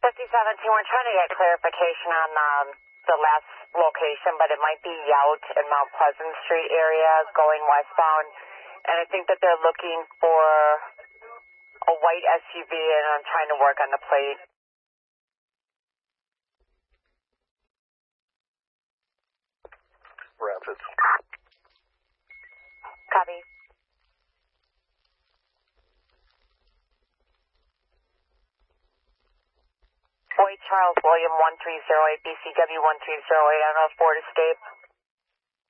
5017, we're trying to get clarification on the last location, but it might be Yout and Mount Pleasant Street area going westbound. And I think that they're looking for a white SUV, and I'm trying to work on the plate. Rapids. Copy. Boyd Charles William 1308, BCW 1308, I don't know if Ford escape.